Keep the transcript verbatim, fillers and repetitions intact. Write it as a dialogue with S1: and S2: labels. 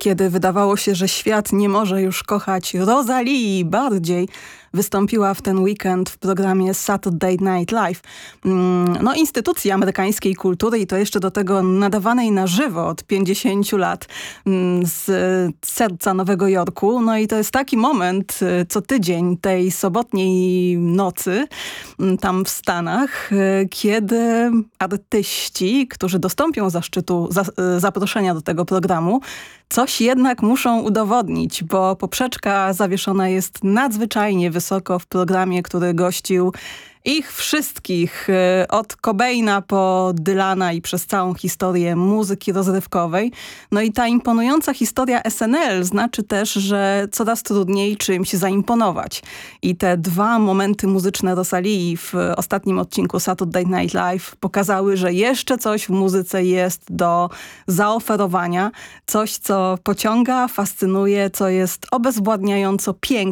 S1: kiedy wydawało się, że świat nie może już kochać Rosalii bardziej, wystąpiła w ten weekend w programie Saturday Night Live. No, instytucji amerykańskiej kultury i to jeszcze do tego nadawanej na żywo od pięćdziesięciu lat z serca Nowego Jorku. No i to jest taki moment co tydzień tej sobotniej nocy tam w Stanach, kiedy artyści, którzy dostąpią zaszczytu za, zaproszenia do tego programu, coś jednak muszą udowodnić, bo poprzeczka zawieszona jest nadzwyczajnie wysoko w programie, który gościł ich wszystkich, od Cobaina po Dylana i przez całą historię muzyki rozrywkowej. No i ta imponująca historia S N L znaczy też, że coraz trudniej czymś zaimponować. I te dwa momenty muzyczne Rosalii w ostatnim odcinku Saturday Night Live pokazały, że jeszcze coś w muzyce jest do zaoferowania. Coś, co pociąga, fascynuje, co jest obezwładniająco piękne.